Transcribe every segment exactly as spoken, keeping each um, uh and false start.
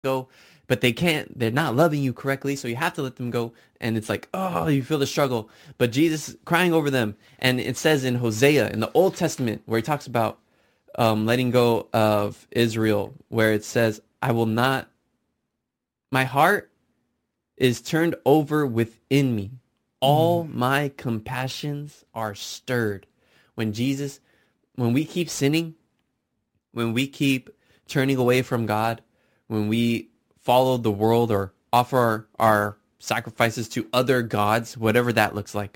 go, but they can't, they're not loving you correctly, so you have to let them go. And it's like, oh, you feel the struggle. But Jesus crying over them. And it says in Hosea, in the Old Testament, where he talks about um, letting go of Israel, where it says, I will not, my heart is turned over within me. All mm. my compassions are stirred. When Jesus, when we keep sinning, when we keep turning away from God, when we follow the world or offer our, our sacrifices to other gods, whatever that looks like,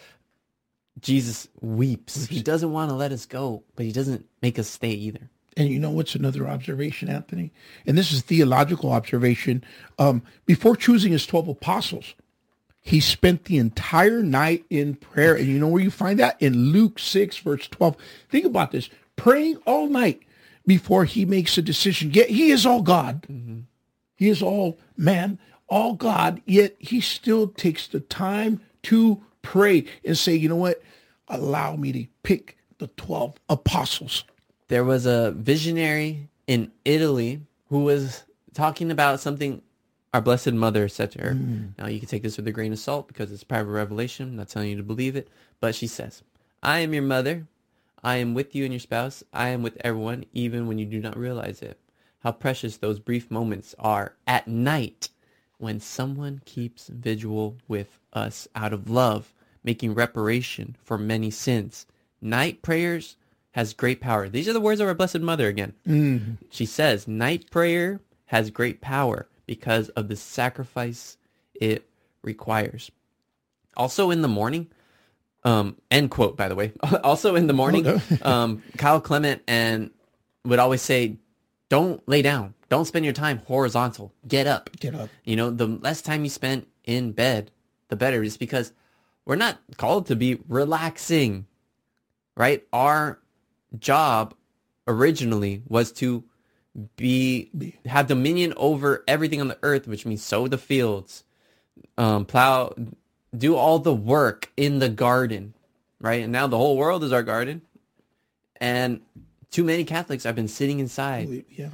Jesus weeps. He doesn't want to let us go, but he doesn't make us stay either. And you know what's another observation, Anthony? And this is theological observation. Um, before choosing his twelve apostles, he spent the entire night in prayer. And you know where you find that? In Luke six, verse twelve. Think about this. Praying all night before he makes a decision. Yet he is all God. Mm-hmm. He is all man, all God. Yet he still takes the time to pray and say, you know what? Allow me to pick the twelve apostles. There was a visionary in Italy who was talking about something our Blessed Mother said to her. Mm. Now, you can take this with a grain of salt because it's private revelation. I'm not telling you to believe it. But she says, I am your mother. I am with you and your spouse. I am with everyone, even when you do not realize it. How precious those brief moments are at night when someone keeps vigil with us out of love, making reparation for many sins. Night prayers has great power. These are the words of our Blessed Mother again. Mm-hmm. She says, night prayer has great power because of the sacrifice it requires. Also in the morning, um, end quote, by the way. Also in the morning, oh, no. um, Kyle Clement and would always say, don't lay down. Don't spend your time horizontal. Get up. Get up. You know, the less time you spend in bed, the better. It's because we're not called to be relaxing, right? Our job originally was to be have dominion over everything on the earth, which means sow the fields, um, plow, do all the work in the garden, right? And now the whole world is our garden. And too many Catholics have been sitting inside, yeah,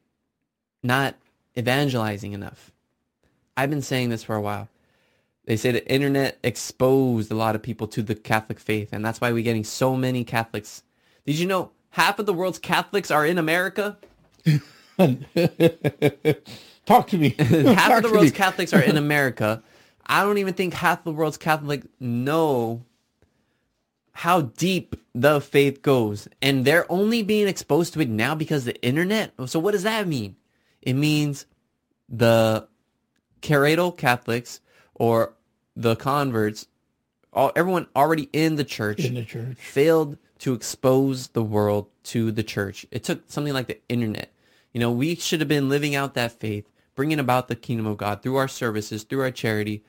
not evangelizing enough. I've been saying this for a while. They say the internet exposed a lot of people to the Catholic faith, and that's why we're getting so many Catholics. Did you know half of the world's Catholics are in America? Talk to me. Half Talk of the to world's me. Catholics are in America. I don't even think half the world's Catholics know how deep the faith goes. And they're only being exposed to it now because of the internet. So what does that mean? It means the cradle Catholics or the converts, all, everyone already in the church, in the church failed to expose the world to the church. It took something like the internet. You know, we should have been living out that faith, bringing about the kingdom of God through our services, through our charity.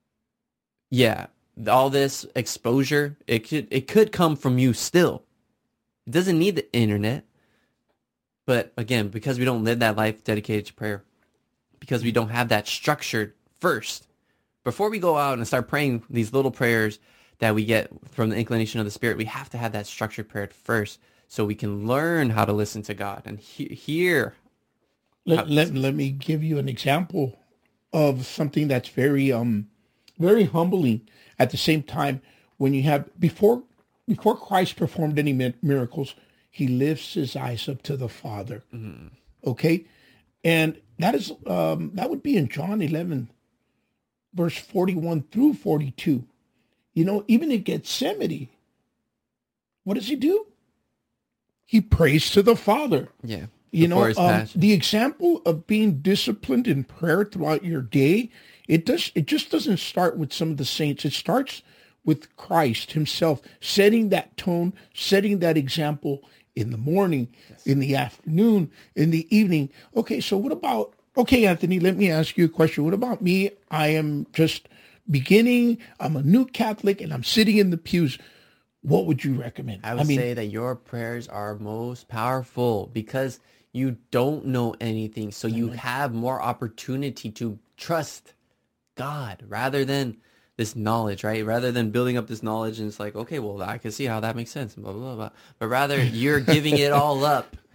Yeah, all this exposure, it could it could come from you still. It doesn't need the internet. But again, because we don't live that life dedicated to prayer, because we don't have that structured first, before we go out and start praying these little prayers that we get from the inclination of the Spirit, we have to have that structured prayer first so we can learn how to listen to God and he- hear. Let, let, let me give you an example of something that's very um very humbling. At the same time, when you have, before before Christ performed any mi- miracles, he lifts his eyes up to the Father. Mm-hmm. Okay? And that is um, that would be in John eleven, verse forty-one through forty-two. You know, even in Gethsemane, what does he do? He prays to the Father. Yeah. You know, um, the example of being disciplined in prayer throughout your day, it does. It just doesn't start with some of the saints. It starts with Christ himself, setting that tone, setting that example in the morning, yes. in the afternoon, in the evening. Okay, so what about, okay, Anthony, let me ask you a question. What about me? I am just beginning. I'm a new Catholic and I'm sitting in the pews. What would you recommend? I would I mean, say that your prayers are most powerful because you don't know anything. So you have more opportunity to trust God rather than this knowledge, right? Rather than building up this knowledge and it's like, okay, well, I can see how that makes sense, blah, blah, blah. But rather you're giving it all up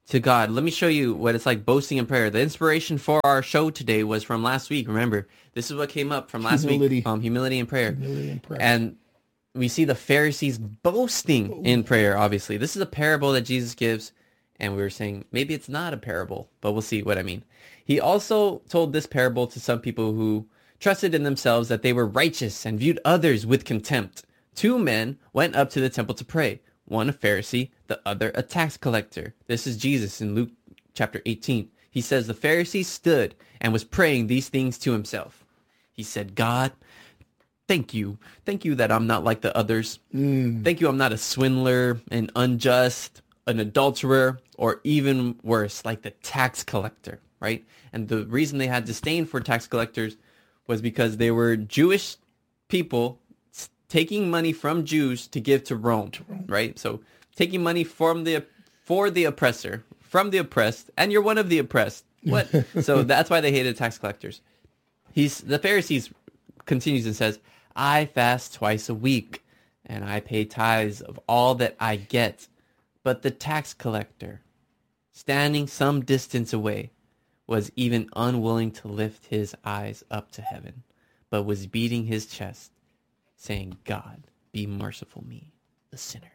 to God. Let me show you what it's like boasting in prayer. The inspiration for our show today was from last week. Remember, this is what came up from last Humility. week. Um, humility in prayer. Humility in prayer. And we see the Pharisees boasting Oh. in prayer, obviously. This is a parable that Jesus gives, and we were saying maybe it's not a parable, but we'll see what I mean. He also told this parable to some people who trusted in themselves that they were righteous and viewed others with contempt. Two men went up to the temple to pray, one a Pharisee, the other a tax collector. This is Jesus in Luke chapter eighteen. He says, the Pharisee stood and was praying these things to himself. He said, God, thank you. Thank you that I'm not like the others. Mm. Thank you I'm not a swindler, an unjust, an adulterer, or even worse, like the tax collector, right? And the reason they had disdain for tax collectors was because they were Jewish people taking money from Jews to give to Rome, to Rome, right? So taking money from the for the oppressor, from the oppressed, and you're one of the oppressed. What? So that's why they hated tax collectors. He's the Pharisees continues and says, I fast twice a week, and I pay tithes of all that I get. But the tax collector, standing some distance away, was even unwilling to lift his eyes up to heaven, but was beating his chest, saying, God, be merciful me, the sinner.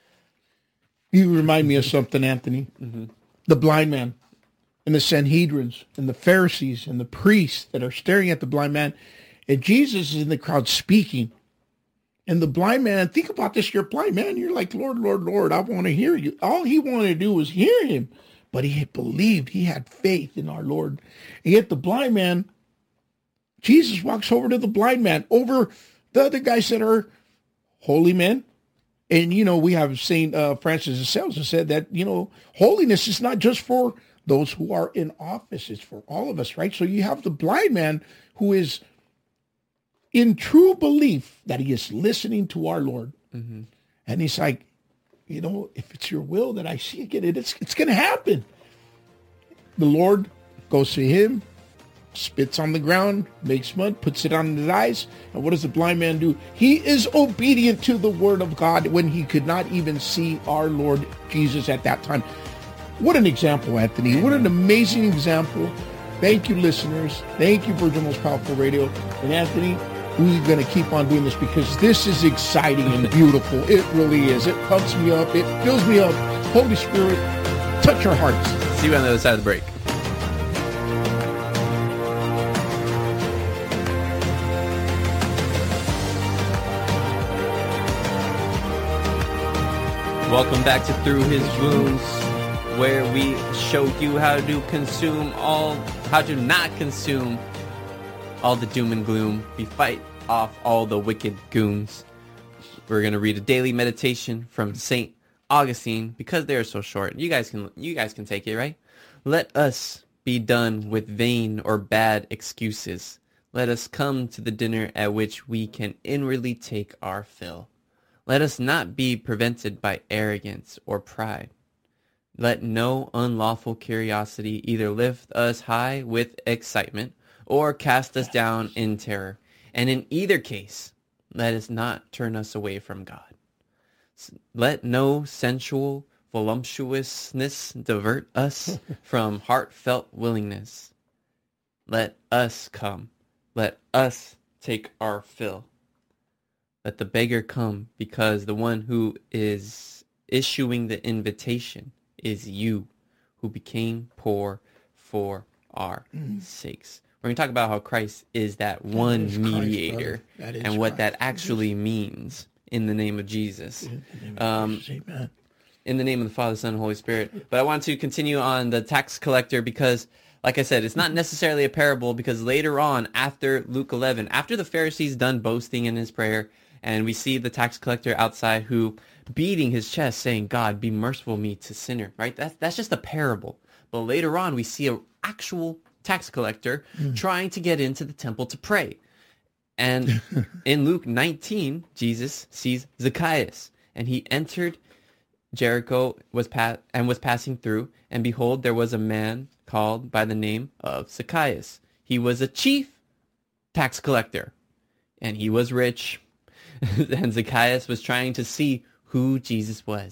You remind me of something, Anthony. Mm-hmm. The blind man and the Sanhedrins and the Pharisees and the priests that are staring at the blind man. And Jesus is in the crowd speaking. And the blind man, think about this, you're a blind man. You're like, Lord, Lord, Lord, I want to hear you. All he wanted to do was hear him. But he had believed, he had faith in our Lord. And yet the blind man, Jesus walks over to the blind man, over the other guys that are holy men. And, you know, we have Saint uh, Francis of Sales who said that, you know, holiness is not just for those who are in office. It's for all of us, right? So you have the blind man who is in true belief that he is listening to our Lord. Mm-hmm. And he's like, you know, if it's your will that I see again, it's, it's going to happen. The Lord goes to him, spits on the ground, makes mud, puts it on his eyes. And what does the blind man do? He is obedient to the word of God when he could not even see our Lord Jesus at that time. What an example, Anthony. What an amazing example. Thank you, listeners. Thank you, Virgin Most Powerful Radio. And Anthony, we're going to keep on doing this because this is exciting and beautiful. It really is. It pumps me up. It fills me up. Holy Spirit, touch our hearts. See you on the other side of the break. Welcome back to Through His Wounds, where we show you how to consume all, how to not consume all the doom and gloom. We fight off all the wicked goons. We're going to read a daily meditation from Saint Augustine because they're so short. You guys can you guys can take it, right? Let us be done with vain or bad excuses. Let us come to the dinner at which we can inwardly take our fill. Let us not be prevented by arrogance or pride. Let no unlawful curiosity either lift us high with excitement or cast us down in terror. And in either case, let us not turn us away from God. Let no sensual voluptuousness divert us from heartfelt willingness. Let us come. Let us take our fill. Let the beggar come, because the one who is issuing the invitation is you, who became poor for our mm. sakes. We're going to talk about how Christ is that one that is mediator Christ, and what Christ. that actually means in the name of Jesus. In the name of, um, Jesus, amen. In the name of the Father, Son, and Holy Spirit. But I want to continue on the tax collector because, like I said, it's not necessarily a parable because later on, after Luke eleven, after the Pharisees done boasting in his prayer, and we see the tax collector outside who beating his chest saying, God, be merciful me to sinner, right? That's, that's just a parable. But later on, we see an actual tax collector mm. trying to get into the temple to pray. And in Luke nineteen, Jesus sees Zacchaeus, and he entered Jericho was pa- and was passing through, and behold, there was a man called by the name of Zacchaeus. He was a chief tax collector, and he was rich. And Zacchaeus was trying to see who Jesus was.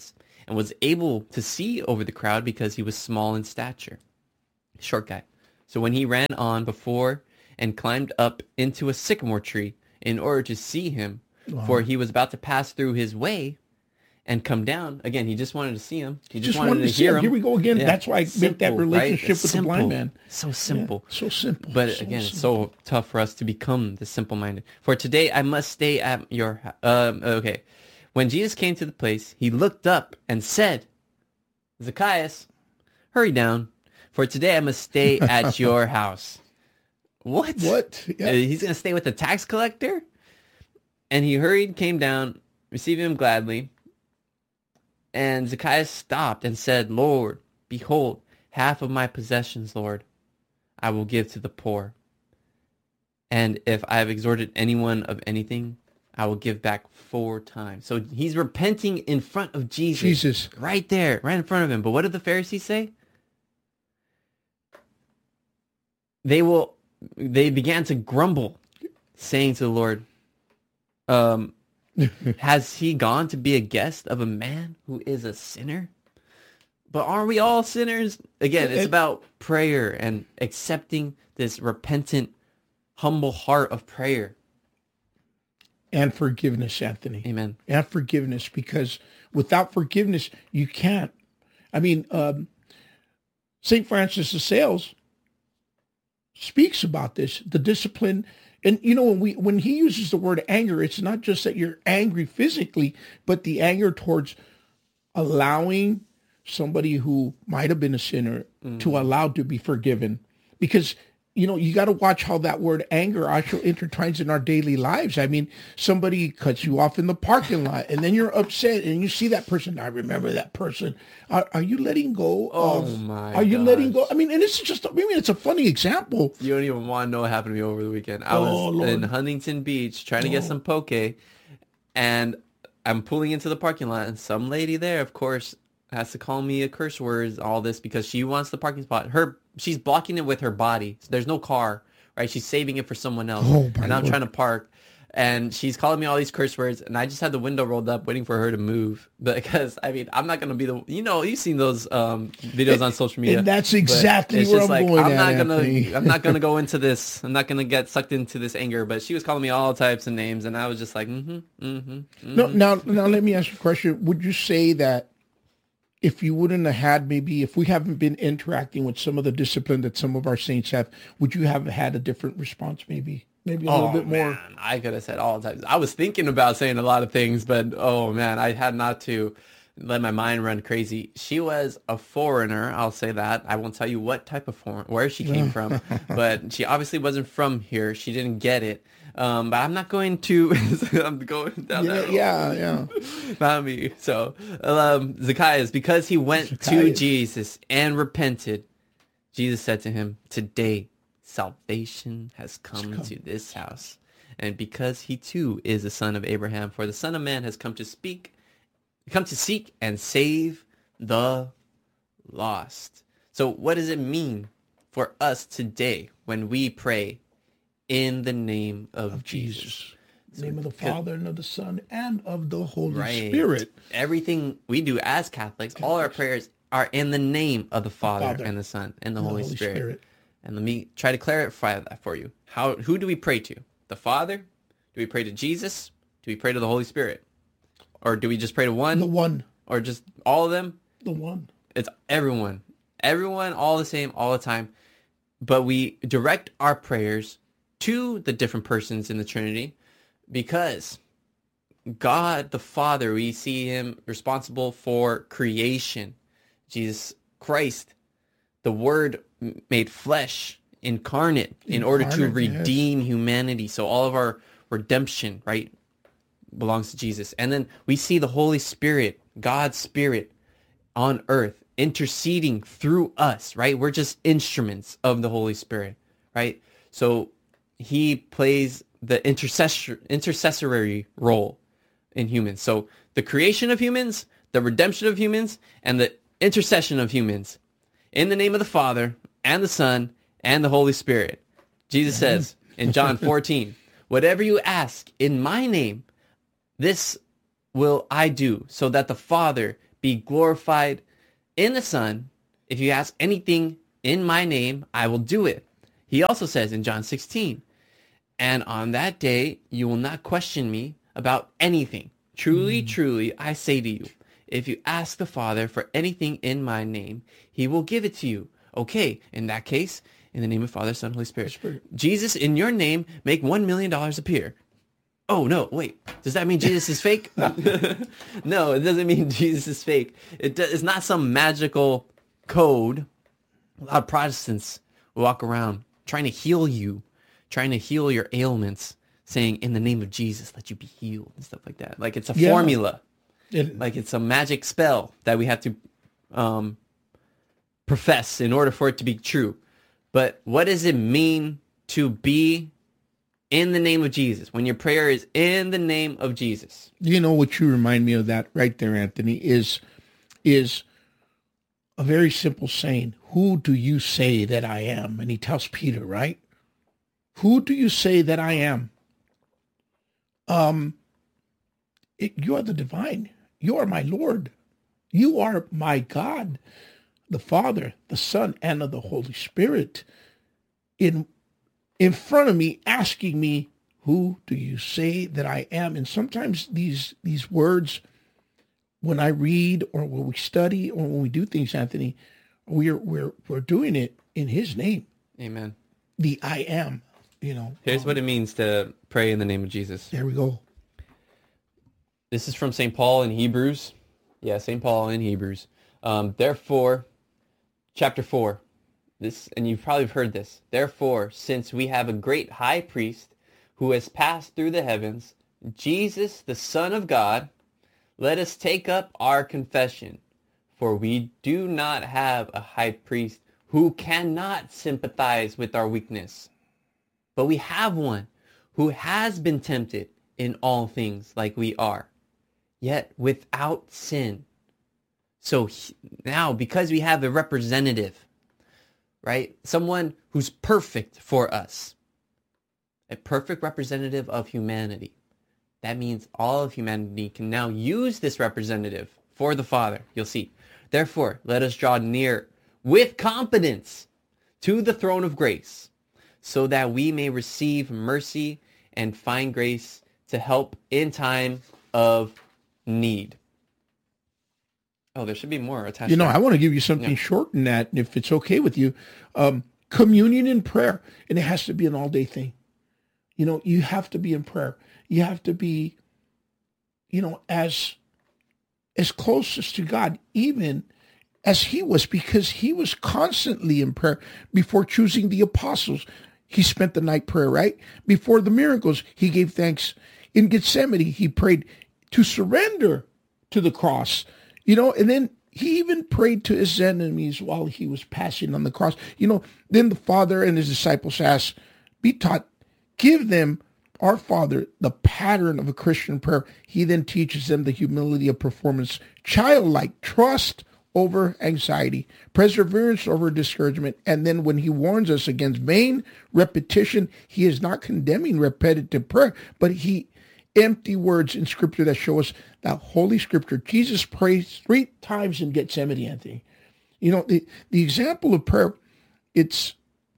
and was able to see over the crowd because he was small in stature. Short guy. So when he ran on before and climbed up into a sycamore tree in order to see him, wow. for he was about to pass through his way and come down. Again, he just wanted to see him. He just, just wanted, wanted to, to hear him. him. Here we go again. Yeah. That's why I simple, make that relationship right? with simple. the blind man. So simple. Yeah, so simple. But so again, simple. it's so tough for us to become the simple-minded. For today, I must stay at your house. Um, okay. When Jesus came to the place, he looked up and said, Zacchaeus, hurry down. For today, I must stay at your house. What? What? Yeah. Uh, he's going to stay with the tax collector? And he hurried, came down, received him gladly. And Zacchaeus stopped and said, Lord, behold, half of my possessions, Lord, I will give to the poor. And if I have exhorted anyone of anything, I will give back four times. So he's repenting in front of Jesus. Jesus. Right there, right in front of him. But what did the Pharisees say? They will. They began to grumble, saying to the Lord, um, has he gone to be a guest of a man who is a sinner? But aren't we all sinners? Again, it's about prayer and accepting this repentant, humble heart of prayer. And forgiveness, Anthony. Amen. And forgiveness, because without forgiveness, you can't. I mean, um, Saint Francis of Sales speaks about this, the discipline. And, you know, when we when he uses the word anger, it's not just that you're angry physically, but the anger towards allowing somebody who might have been a sinner mm. to allow to be forgiven. Because, you know, you got to watch how that word anger actually intertwines in our daily lives. I mean, somebody cuts you off in the parking lot and then you're upset and you see that person. I remember that person. Are, are you letting go? Oh, of, my Are you gosh. letting go? I mean, and it's just, I mean, it's a funny example. You don't even want to know what happened to me over the weekend. I Oh, was Lord. in Huntington Beach trying to get Oh. some poke, and I'm pulling into the parking lot, and some lady there, of course, has to call me a curse words, all this, because she wants the parking spot. Her She's blocking it with her body. So there's no car, right? She's saving it for someone else. Oh, and I'm Lord. trying to park. And she's calling me all these curse words, and I just had the window rolled up waiting for her to move. Because, I mean, I'm not going to be the... You know, you've seen those um, videos on social media. And that's exactly it's where just I'm like, going I'm at, not gonna, Anthony. I'm not going to go into this. I'm not going to get sucked into this anger. But she was calling me all types of names, and I was just like, mm-hmm, mm-hmm, mm-hmm. No, now, now let me ask you a question. Would you say that if you wouldn't have had, maybe if we haven't been interacting with some of the discipline that some of our saints have, would you have had a different response maybe? Maybe a oh, little bit more? Man, I could have said all types. I was thinking about saying a lot of things, but oh man, I had not to let my mind run crazy. She was a foreigner, I'll say that. I won't tell you what type of foreign, where she came from, but she obviously wasn't from here. She didn't get it. Um, but I'm not going to, I'm going down Yeah, that road. yeah, yeah. Not me. So, um, Zacchaeus, because he went to Zacchaeus. Jesus and repented, Jesus said to him, today salvation has come, come. to this house. And because he too is the son of Abraham, for the Son of Man has come to speak, come to seek and save the lost. So what does it mean for us today when we pray in the name of, Of Jesus? Jesus. In the name of the Father and of the Son and of the Holy Right. Spirit. Everything we do as Catholics, all our prayers are in the name of the Father, Father and the Son and the, and the Holy, Holy Spirit. Spirit. And let me try to clarify that for you. How who do we pray to? The Father? Do we pray to Jesus? Do we pray to the Holy Spirit? Or do we just pray to one? The one. Or just all of them? The one. It's everyone. Everyone, all the same, all the time. But we direct our prayers to the different persons in the Trinity because God the Father, we see him responsible for creation. Jesus Christ, the Word made flesh, incarnate, in order to Incarnate, yes. redeem humanity. So all of our redemption, right, belongs to Jesus. And then we see the Holy Spirit, God's Spirit on earth, interceding through us, right? We're just instruments of the Holy Spirit, right? So he plays the intercessor, intercessory role in humans. So the creation of humans, the redemption of humans, and the intercession of humans in the name of the Father and the Son and the Holy Spirit. Jesus says in John fourteen, whatever you ask in my name, this will I do, so that the Father be glorified in the Son. If you ask anything in my name, I will do it. He also says in John sixteen, and on that day, you will not question me about anything. Truly, mm. truly, I say to you, if you ask the Father for anything in my name, he will give it to you. Okay, in that case, in the name of Father, Son, Holy Spirit. Spirit. Jesus, in your name, make one million dollars appear. Oh, no, wait. Does that mean Jesus is fake? No, it doesn't mean Jesus is fake. It do, it's not some magical code. A lot of Protestants walk around trying to heal you, trying to heal your ailments, saying, in the name of Jesus, let you be healed and stuff like that. Like it's a yeah. formula. It, like it's a magic spell that we have to um, profess in order for it to be true. But what does it mean to be in the name of Jesus, when your prayer is in the name of Jesus? You know what you remind me of that right there, Anthony, is is a very simple saying. Who do you say that I am? And he tells Peter, right? Who do you say that I am? Um, it, you are the divine. You are my Lord. You are my God, the Father, the Son, and of the Holy Spirit. In in front of me, asking me, who do you say that I am? And sometimes these these words, when I read or when we study or when we do things, Anthony, we're we're we're doing it in his name. Amen. The I am, you know. Here's um, what it means to pray in the name of Jesus. There we go. This is from Saint Paul in Hebrews. Yeah, Saint Paul in Hebrews. Um, therefore, chapter four. This, and you've probably heard this. Therefore, since we have a great high priest who has passed through the heavens, Jesus, the Son of God, let us take up our confession. For we do not have a high priest who cannot sympathize with our weakness, but we have one who has been tempted in all things like we are, yet without sin. So he, now, because we have a representative, right? Someone who's perfect for us. A perfect representative of humanity. That means all of humanity can now use this representative for the Father. You'll see. Therefore, let us draw near with confidence to the throne of grace, so that we may receive mercy and find grace to help in time of need. Oh, there should be more attached. You know, I want to give you something yeah. short in that, if it's okay with you. Um, communion in prayer, and it has to be an all-day thing. You know, you have to be in prayer. You have to be, you know, as as closest to God, even as he was, because he was constantly in prayer before choosing the apostles. He spent the night prayer, right? Before the miracles, he gave thanks. In Gethsemane, he prayed to surrender to the cross. You know, and then he even prayed to his enemies while he was passing on the cross. You know, then the Father and his disciples asked, be taught, give them, our Father, the pattern of a Christian prayer. He then teaches them the humility of performance, childlike trust over anxiety, perseverance over discouragement. And then when he warns us against vain repetition, he is not condemning repetitive prayer, but he empty words in Scripture that show us that Holy Scripture. Jesus prays three times in Gethsemane, Anthony. You know, the, the example of prayer, it's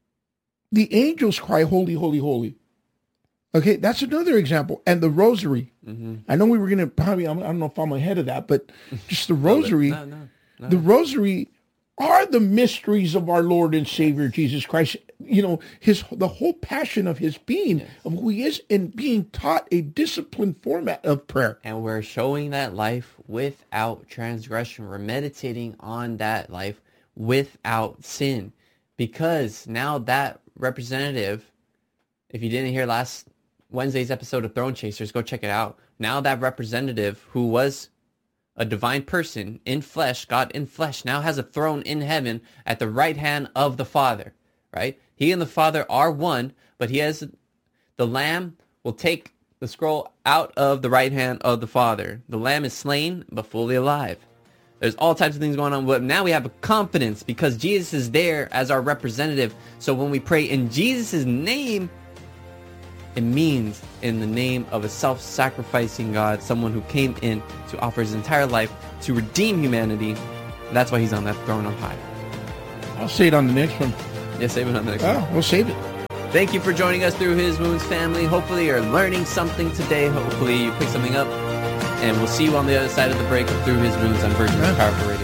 the angels cry, holy, holy, holy. Okay, that's another example. And the rosary. Mm-hmm. I know we were going to probably, I don't know if I'm ahead of that, but just the rosary. no, no, no. The rosary are the mysteries of our Lord and Savior, Jesus Christ. You know, his the whole passion of his being, yes. of who he is, and being taught a disciplined format of prayer. And we're showing that life without transgression. We're meditating on that life without sin. Because now that representative, if you didn't hear last Wednesday's episode of Throne Chasers, go check it out. Now that representative who was a divine person in flesh, God in flesh, now has a throne in heaven at the right hand of the Father, right? He and the Father are one, but he has, the Lamb will take the scroll out of the right hand of the Father. The Lamb is slain, but fully alive. There's all types of things going on, but now we have a confidence because Jesus is there as our representative. So when we pray in Jesus' name, It means in the name of a self-sacrificing God, someone who came in to offer his entire life to redeem humanity. That's why he's on that throne on high. I'll say it on the next one. Yeah, save it on the next Oh, one. we'll save it. Thank you for joining us through His Wounds family. Hopefully you're learning something today. Hopefully you pick something up. And we'll see you on the other side of the break of Through His Wounds on Virgin Amen. Powerful Radio.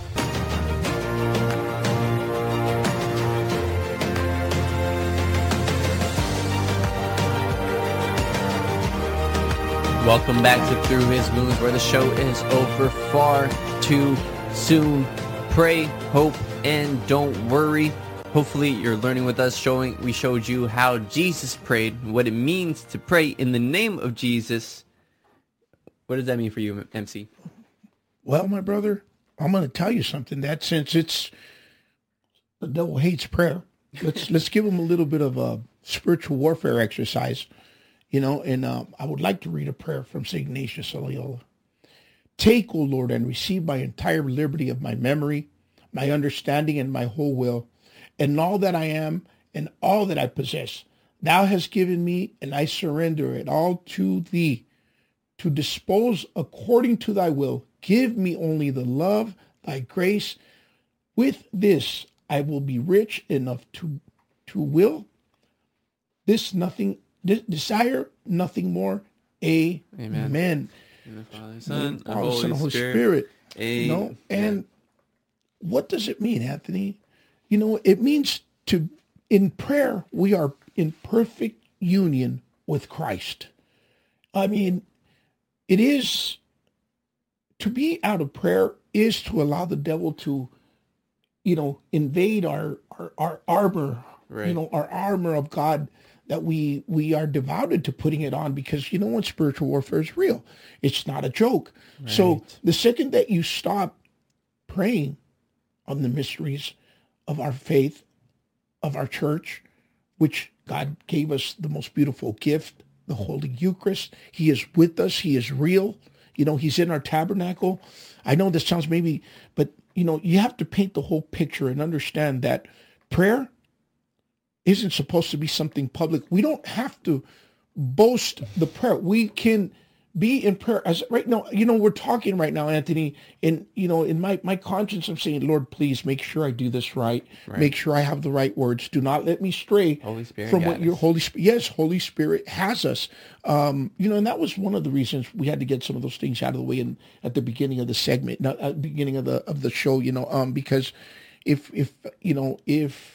Welcome back to Through His Wounds, where the show is over far too soon. Pray, hope, and don't worry. Hopefully you're learning with us. Showing we showed you how Jesus prayed, what it means to pray in the name of Jesus. What does that mean for you, M C? Well, my brother, I'm going to tell you something. That since it's the devil hates prayer, let's let's give him a little bit of a spiritual warfare exercise, you know. And uh, I would like to read a prayer from Saint Ignatius of Loyola. Take, O Lord, and receive my entire liberty of my memory, my understanding, and my whole will, and all that I am and all that I possess. Thou hast given me, and I surrender it all to thee, to dispose according to thy will. Give me only the love, thy grace. With this I will be rich enough to to will this nothing, this desire nothing more. Amen. Amen. In the Father, Son, and Holy, Son, Holy Spirit. Spirit. Amen. You know, and what does it mean, Anthony? You know, it means to, in prayer, we are in perfect union with Christ. I mean, it is, to be out of prayer is to allow the devil to, you know, invade our, our, our armor, Right. you know, our armor of God, that we we are devoted to putting it on, because you know what, spiritual warfare is real. It's not a joke. Right. So the second that you stop praying on the mysteries of our faith, of our church, which God gave us the most beautiful gift, the Holy Eucharist. He is with us. He is real. You know, he's in our tabernacle. I know this sounds maybe, but you know, you have to paint the whole picture and understand that prayer isn't supposed to be something public. We don't have to boast the prayer. We can be in prayer as right now. You know, we're talking right now, Anthony, and you know, in my, my conscience, I'm saying, Lord, please make sure I do this right. Right. Make sure I have the right words. Do not let me stray Holy Spirit from guide what your us. Holy Spirit, yes, Holy Spirit has us. Um, you know, and that was one of the reasons we had to get some of those things out of the way in, at the beginning of the segment, not at the beginning of the, of the show, you know, um, because if, if, you know, if,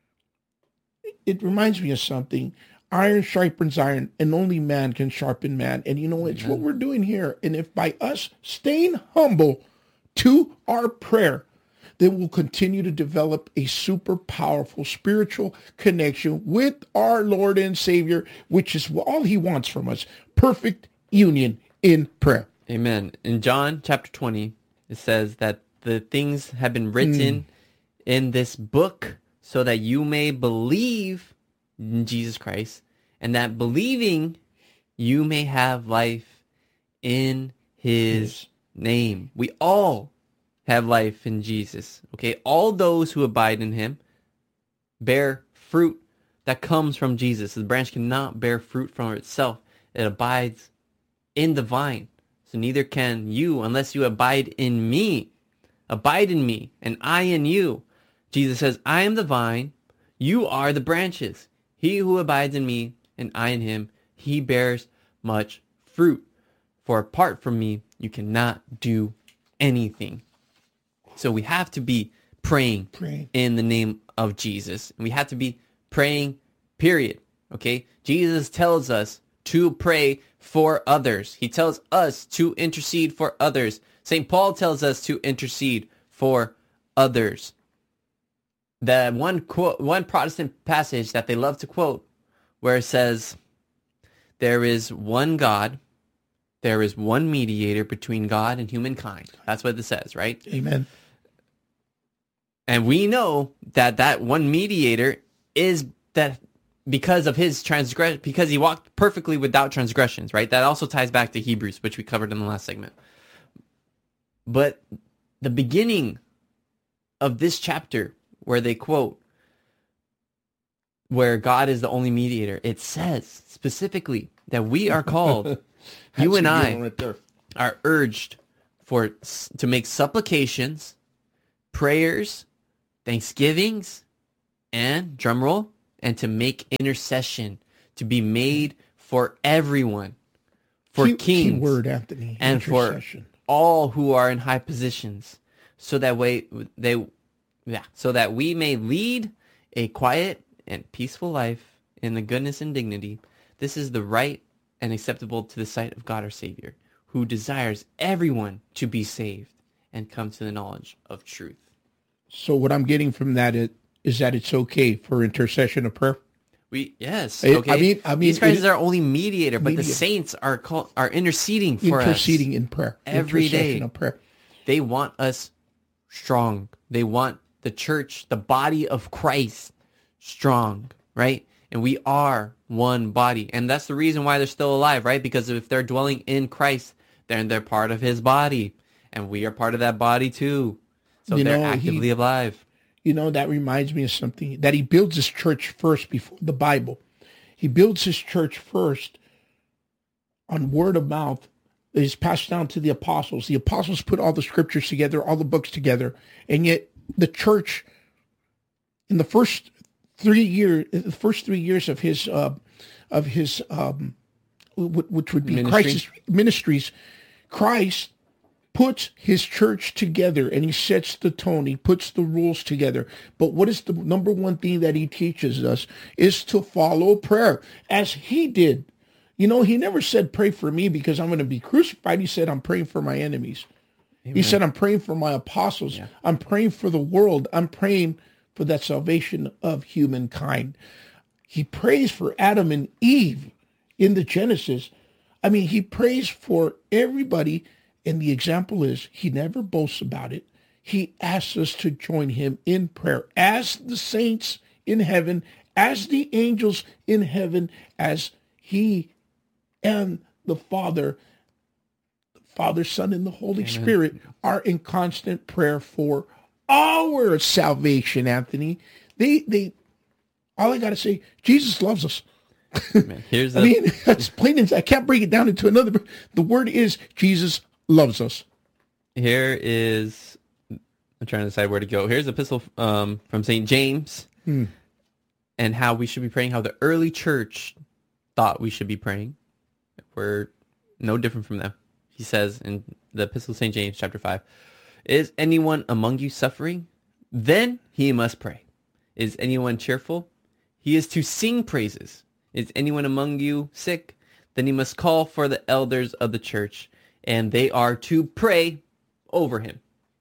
it reminds me of something. Iron sharpens iron, and only man can sharpen man. And you know, it's Amen. what we're doing here. And if by us staying humble to our prayer, then we'll continue to develop a super powerful spiritual connection with our Lord and Savior, which is all he wants from us. Perfect union in prayer. Amen. In John chapter twenty, it says that the things have been written in this book so that you may believe in Jesus Christ, and that believing you may have life in his Yes. name. We all have life in Jesus. Okay? All those who abide in him bear fruit that comes from Jesus. The branch cannot bear fruit from itself. It abides in the vine. So neither can you unless you abide in me. Abide in me, and I in you. Jesus says, I am the vine, you are the branches. He who abides in me, and I in him, he bears much fruit. For apart from me, you cannot do anything. So we have to be praying Praying. in the name of Jesus. And we have to be praying, period. Okay? Jesus tells us to pray for others. He tells us to intercede for others. Saint Paul tells us to intercede for others. The one quote, one Protestant passage that they love to quote, where it says, there is one God, there is one mediator between God and humankind. That's what it says, right? Amen. And we know that that one mediator is that because of his transgression, because he walked perfectly without transgressions, right? That also ties back to Hebrews, which we covered in the last segment. But the beginning of this chapter, where they quote, where God is the only mediator, it says specifically that we are called, you and I, right there. are urged for to make supplications, prayers, thanksgivings, and drum roll, and to make intercession to be made for everyone, for Key, kings, key word, Anthony, and for all who are in high positions, so that way they, yeah, so that we may lead a quiet and peaceful life in the goodness and dignity. This is the right and acceptable to the sight of God our Savior, who desires everyone to be saved and come to the knowledge of truth. So what I'm getting from that is, is that it's okay for intercession of prayer? We yes, It- okay. I mean, I mean, Jesus Christ it- is our only mediator, but mediator. the saints are called, are interceding for Interceding us in prayer. every Intercession day. of prayer. They want us strong. They want the church, the body of Christ, strong, right? And we are one body, and that's the reason why they're still alive, right? Because if they're dwelling in Christ, then they're part of His body, and we are part of that body too. So You they're know, actively he- alive. You know, that reminds me of something, that he builds his church first before the Bible. He builds his church first on word of mouth that is passed down to the apostles. The apostles put all the scriptures together, all the books together, and yet the church, in the first three years, the first three years of his, uh, of his, um, wh- which would be Ministry. Christ's ministries, Christ puts his church together and he sets the tone. He puts the rules together. But what is the number one thing that he teaches us is to follow prayer as he did. You know, he never said, pray for me because I'm going to be crucified. He said, I'm praying for my enemies. He said, I'm praying for my apostles. Yeah. I'm praying for the world. I'm praying for that salvation of humankind. He prays for Adam and Eve in the Genesis. I mean, he prays for everybody. And the example is, he never boasts about it. He asks us to join him in prayer as the saints in heaven, as the angels in heaven, as he and the Father, the Father, Son, and the Holy Amen. Spirit are in constant prayer for our salvation, Anthony. They, they, all I got to say, Jesus loves us. Man, here's I the, mean, that's plain as I can't break it down into another. The word is Jesus loves us. here is, I'm trying to decide where to go. Here's the epistle um, from Saint James, Hmm. and how we should be praying, how the early church thought we should be praying. We're no different from them. He says in the epistle of Saint James, chapter five, is anyone among you suffering? Then he must pray. Is anyone cheerful? He is to sing praises. Is anyone among you sick? Then he must call for the elders of the church, and they are to pray over him.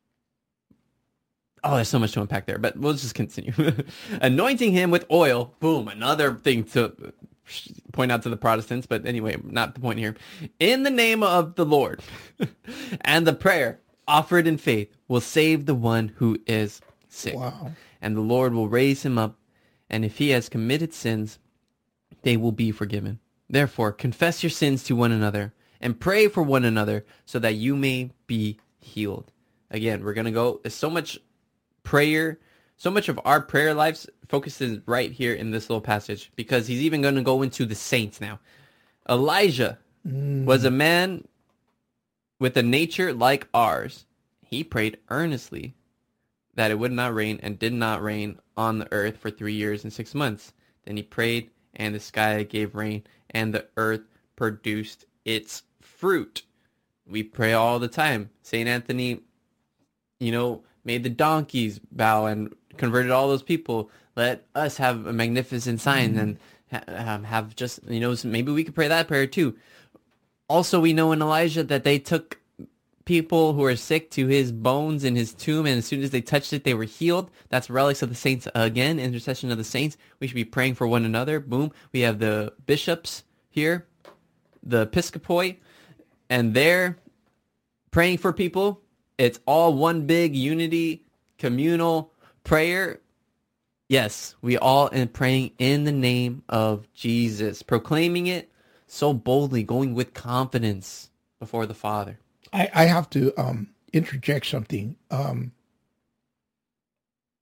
Oh, there's so much to unpack there, but we'll just continue. Anointing him with oil. Boom, another thing to point out to the Protestants, but anyway, not the point here. In the name of the Lord. And the prayer offered in faith will save the one who is sick. Wow. And the Lord will raise him up, and if he has committed sins, they will be forgiven. Therefore, confess your sins to one another and pray for one another so that you may be healed. Again, we're going to go, there's so much prayer, so much of our prayer lives focuses right here in this little passage, because he's even going to go into the saints now. Elijah Mm. was a man with a nature like ours. He prayed earnestly that it would not rain, and did not rain on the earth for three years and six months. Then he prayed, and the sky gave rain, and the earth produced its fruit. We pray all the time. Saint Anthony, you know, made the donkeys bow and converted all those people. Let us have a magnificent sign, and ha- um, have just, you know, maybe we could pray that prayer too. Also, we know in Elijah that they took people who are sick to his bones in his tomb, and as soon as they touched it, they were healed. That's relics of the saints. Again, intercession of the saints. We should be praying for one another. Boom. We have the bishops here, the episcopoi, and they're praying for people. It's all one big unity, communal prayer. Yes, we all are praying in the name of Jesus, proclaiming it so boldly, going with confidence before the Father. I, I have to um, interject something. Um,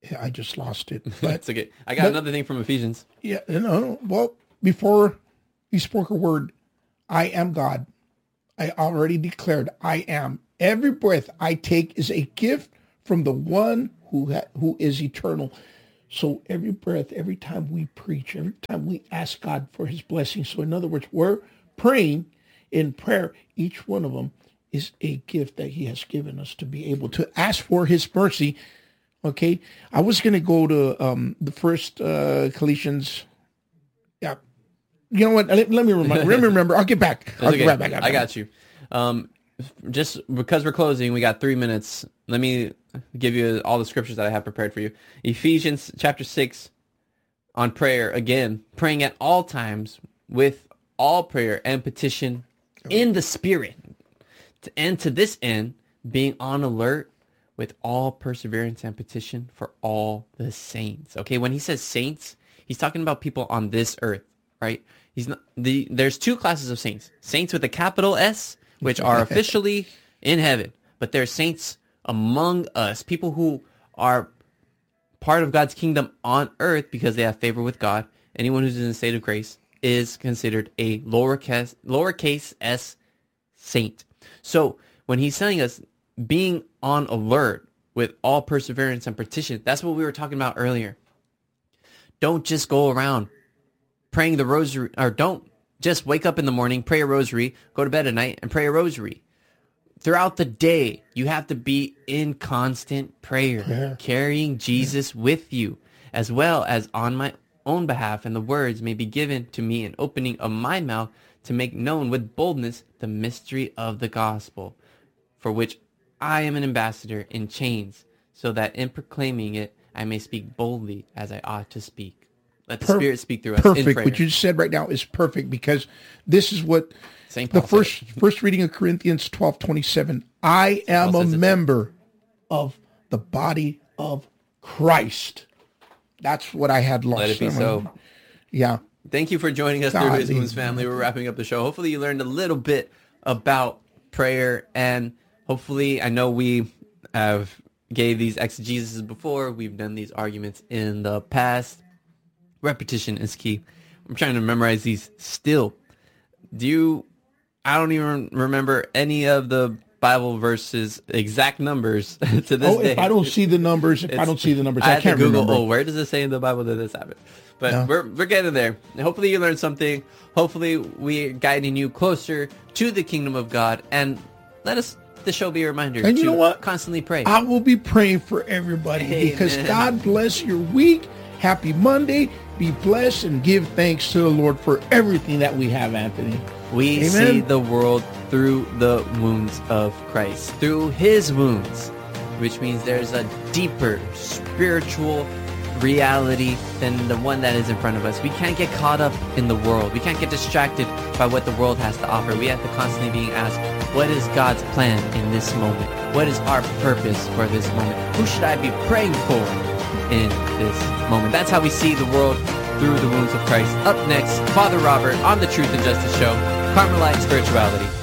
I just lost it. But That's okay. I got but- another thing from Ephesians. yeah, no, no. Well, before he spoke a word, I am God. I already declared I am. Every breath I take is a gift from the one who ha- who is eternal. So every breath, every time we preach, every time we ask God for his blessing. So in other words, we're praying in prayer. Each one of them is a gift that he has given us to be able to ask for his mercy. Okay. I was going to go to um, the first uh, Colossians. Yeah. You know what? Let, let me remember. Let me remember. I'll get back. I'll Okay. get right back. I got you. Um, just because we're closing, we got three minutes. Let me give you all the scriptures that I have prepared for you. Ephesians chapter six on prayer. Again, praying at all times with all prayer and petition in the Spirit. And to this end, being on alert with all perseverance and petition for all the saints. Okay, when he says saints, he's talking about people on this earth, right? He's not the. There's two classes of saints: saints with a capital S, which are officially in heaven, but there's saints among us, people who are part of God's kingdom on earth because they have favor with God. Anyone who's in a state of grace is considered a lowercase lowercase s saint. So when he's telling us being on alert with all perseverance and petition, that's what we were talking about earlier. Don't just go around praying the rosary, or don't just wake up in the morning, pray a rosary, go to bed at night and pray a rosary. Throughout the day, you have to be in constant prayer, Yeah. carrying Jesus with you, as well as on my own behalf, and the words may be given to me in opening of my mouth to make known with boldness the mystery of the gospel, for which I am an ambassador in chains, so that in proclaiming it, I may speak boldly as I ought to speak. Let the Per- Spirit speak through us in Perfect. prayer. What you just said right now is perfect, because this is what Saint the Paul said. first first reading of Corinthians twelve twenty seven. I am Paul a says it. member of the body of Christ. That's what I had lost. Let it be so. Yeah. Thank you for joining us through His Golly. Wounds family. We're wrapping up the show. Hopefully you learned a little bit about prayer, and hopefully, I know we have gave these exegesis before. We've done these arguments in the past. Repetition is key. I'm trying to memorize these still. Do you, I don't even remember any of the Bible verses, exact numbers to this Oh, day. if I don't see the numbers, if I It's- don't see the numbers, I I, had can't to Google, remember. oh, where does it say in the Bible that this happened? But Yeah. we're we're getting there. And hopefully you learned something. Hopefully we're guiding you closer to the kingdom of God. And let us, the show be a reminder And to you know what? constantly pray. I will be praying for everybody, because Amen. God bless your week. Happy Monday. Be blessed and give thanks to the Lord for everything that we have, Anthony. We Amen. see the world through the wounds of Christ, through his wounds, which means there's a deeper spiritual reality than the one that is in front of us. We can't get caught up in the world. We can't get distracted by what the world has to offer. We have to constantly be asked, what is God's plan in this moment? What is our purpose for this moment? Who should I be praying for in this moment? That's how we see the world through the wounds of Christ. Up next, Father Robert on the Truth and Justice Show, Carmelite Spirituality.